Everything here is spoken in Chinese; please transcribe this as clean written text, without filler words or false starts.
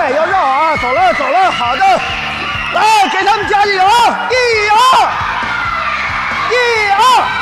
对，要绕啊！走了，走了，好的，来，给他们加加油！1、2，1、2。